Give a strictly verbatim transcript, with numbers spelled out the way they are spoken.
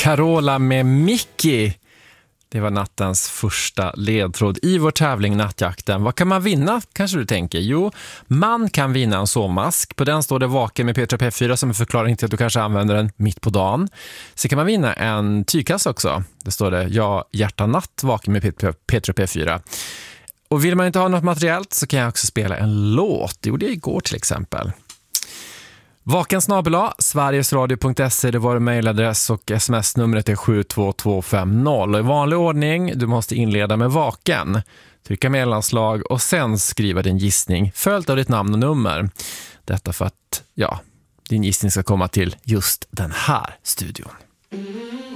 Carola med Mickey. Det var nattens första ledtråd i vår tävling Nattjakten. Vad kan man vinna, kanske du tänker? Jo, man kan vinna en sovmask. På den står det Vaken med Petra P fyra som är förklaring till att du kanske använder den mitt på dagen. Så kan man vinna en tygkasse också. Det står det Ja, hjärta natt, Vaken med Petra P fyra. Och vill man inte ha något materiellt så kan jag också spela en låt. Det gjorde jag igår till exempel. Vaken snabel-a, sverigesradio punkt se, det var mejladress och sms-numret är sju två två fem noll. Och i vanlig ordning, du måste inleda med Vaken, trycka mellanslag och sen skriva din gissning följt av ditt namn och nummer. Detta för att, ja, din gissning ska komma till just den här studion.